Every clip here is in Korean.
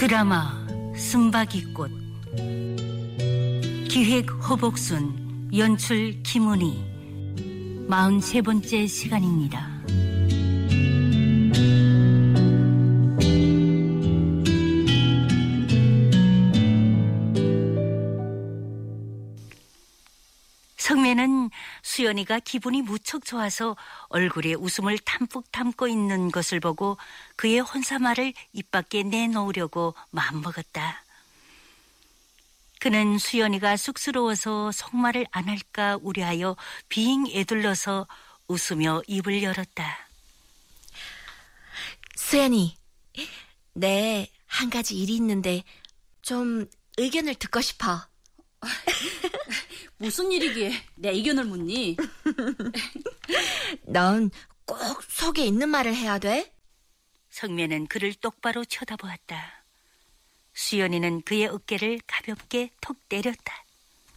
드라마 쓴바귀꽃. 기획 허복순, 연출 김은희. 43번째 시간입니다. 성매는 수연이가 기분이 무척 좋아서 얼굴에 웃음을 담뿍 담고 있는 것을 보고 그의 혼사말을 입 밖에 내놓으려고 마음먹었다. 그는 수연이가 쑥스러워서 속말을 안 할까 우려하여 빙 애둘러서 웃으며 입을 열었다. 수연이, 내 한 가지 일이 있는데 좀 의견을 듣고 싶어. 무슨 일이기에 내 의견을 묻니? 넌 꼭 속에 있는 말을 해야 돼? 성매는 그를 똑바로 쳐다보았다. 수연이는 그의 어깨를 가볍게 톡 때렸다.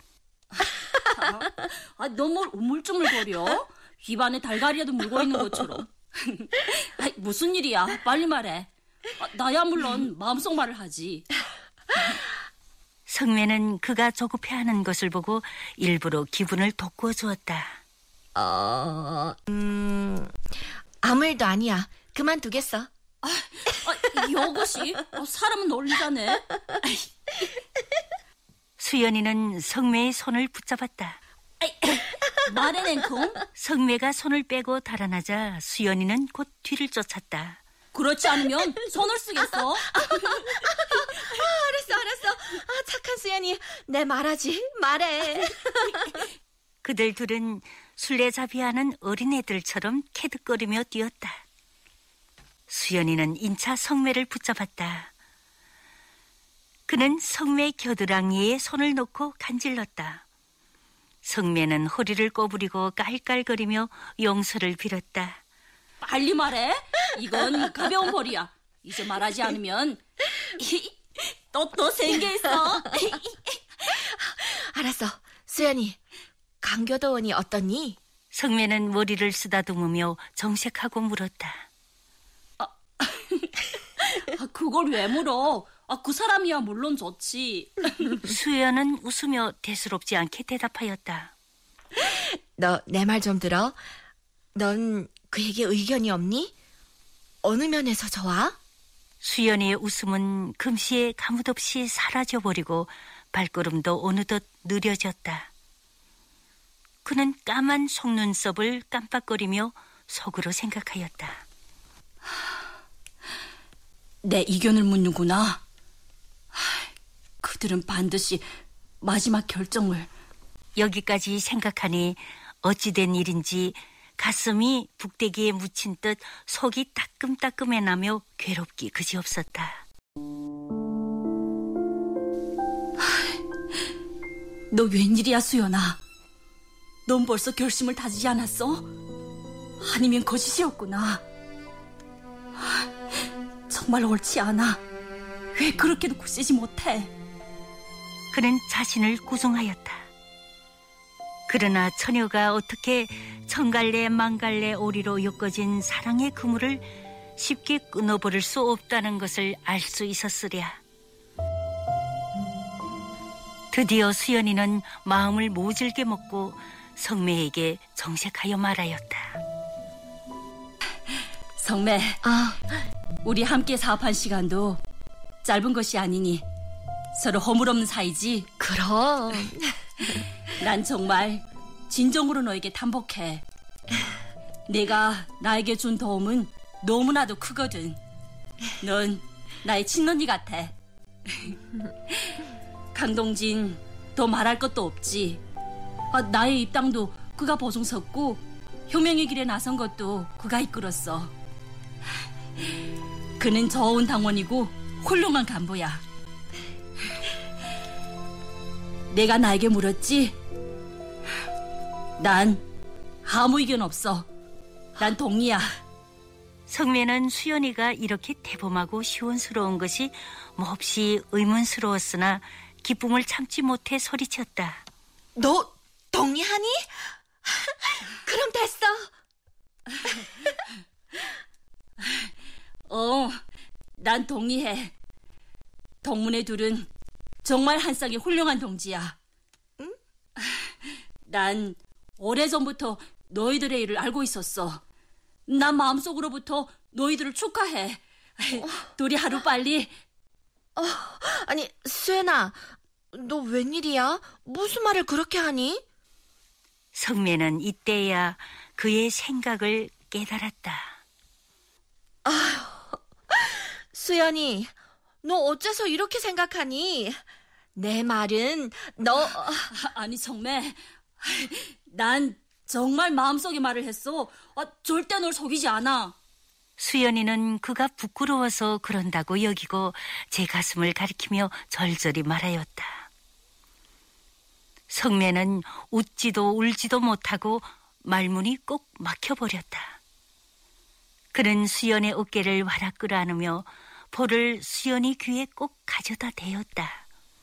너무 우물쭈물거려? 입안에 달걀이라도 물고 있는 것처럼. 무슨 일이야? 빨리 말해. 나야 물론 마음속 말을 하지. 성매는 그가 조급해하는 것을 보고 일부러 기분을 돋구어 주었다. 아무 일도 아니야. 그만두겠어. 이것이 사람은 놀리자네. 수연이는 성매의 손을 붙잡았다. 말해낸콩. 성매가 손을 빼고 달아나자 수연이는 곧 뒤를 쫓았다. 그렇지 않으면 손을 쓰겠어. 알았어. 착한 수연이. 내 말하지. 말해. 그들 둘은 술래잡이하는 어린애들처럼 캐득거리며 뛰었다. 수연이는 인차 성매를 붙잡았다. 그는 성매 겨드랑이에 손을 놓고 간질렀다. 성매는 허리를 꼬부리고 깔깔거리며 용서를 빌었다. 빨리 말해. 이건 가벼운 벌이야. 이제 말하지 않으면 또 생겨 있어. 알았어. 수연이, 강교도원이 어떻니? 성매는 머리를 쓰다듬으며 정색하고 물었다. 그걸 왜 물어? 그 사람이야 물론 좋지. 수연은 웃으며 대수롭지 않게 대답하였다. 너 내 말 좀 들어. 넌 그에게 의견이 없니? 어느 면에서 좋아? 수연이의 웃음은 금시에 가뭇없이 사라져버리고 발걸음도 어느덧 느려졌다. 그는 까만 속눈썹을 깜빡거리며 속으로 생각하였다. 내 의견을 묻는구나. 그들은 반드시 마지막 결정을. 여기까지 생각하니 어찌된 일인지 가슴이 북대기에 묻힌 듯 속이 따끔따끔해 나며 괴롭기 그지없었다. 너 웬일이야, 수연아? 넌 벌써 결심을 다지지 않았어? 아니면 거짓이었구나. 정말 옳지 않아. 왜 그렇게도 굳세지 못해? 그는 자신을 구성하였다. 그러나 처녀가 어떻게 천갈래 만갈래 오리로 엮어진 사랑의 그물을 쉽게 끊어버릴 수 없다는 것을 알 수 있었으랴. 드디어 수연이는 마음을 모질게 먹고 성매에게 정색하여 말하였다. 성매, 우리 함께 사업한 시간도 짧은 것이 아니니 서로 허물없는 사이지? 그럼. 난 정말 진정으로 너에게 탄복해. 내가 나에게 준 도움은 너무나도 크거든. 넌 나의 친언니 같아. 강동진, 더 말할 것도 없지. 나의 입당도 그가 보증섰고 혁명의 길에 나선 것도 그가 이끌었어. 그는 좋은 당원이고 훌륭한 간부야. 내가 나에게 물었지? 난 아무 의견 없어. 난 동의야. 성매는 수연이가 이렇게 대범하고 시원스러운 것이 몹시 의문스러웠으나 기쁨을 참지 못해 소리쳤다. 너 동의하니? 그럼 됐어. 난 동의해. 덕문의 둘은 정말 한 쌍의 훌륭한 동지야. 응? 난 오래전부터 너희들의 일을 알고 있었어. 난 마음속으로부터 너희들을 축하해. 둘이 하루빨리. 아니, 수연아, 너 웬일이야? 무슨 말을 그렇게 하니? 성매는 이때야 그의 생각을 깨달았다. 수연이, 너 어째서 이렇게 생각하니? 내 말은 너... 아니 성매, 난 정말 마음속의 말을 했어. 절대 널 속이지 않아. 수연이는 그가 부끄러워서 그런다고 여기고 제 가슴을 가리키며 절절히 말하였다. 성매는 웃지도 울지도 못하고 말문이 꼭 막혀버렸다. 그는 수연의 어깨를 와락 끌어안으며 볼을 수연이 귀에 꼭 가져다 대었다.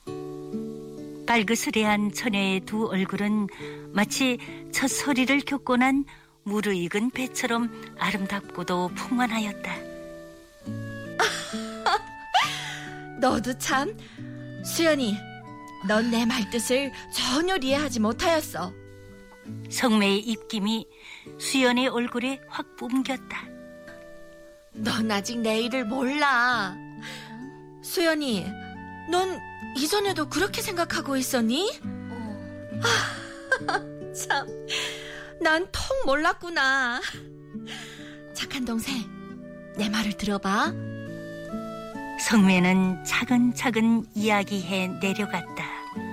빨그스레한 처녀의 두 얼굴은 마치 첫 소리를 겪고 난 무르익은 배처럼 아름답고도 풍만하였다. 너도 참... 수연이, 넌 내 말뜻을 전혀 이해하지 못하였어. 성매의 입김이 수연의 얼굴에 확 뿜겼다. 넌 아직 내 일을 몰라. 수연이, 넌 이전에도 그렇게 생각하고 있었니? 참, 난 통 몰랐구나. 착한 동생, 내 말을 들어봐. 성매는 차근차근 이야기해 내려갔다.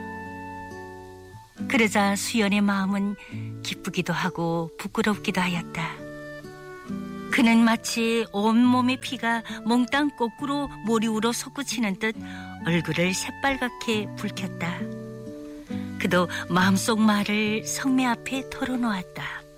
그러자 수연의 마음은 기쁘기도 하고 부끄럽기도 하였다. 그는 마치 온몸의 피가 몽땅 거꾸로 머리 위로 솟구치는 듯 얼굴을 새빨갛게 붉혔다. 그도 마음속 말을 성매 앞에 털어놓았다.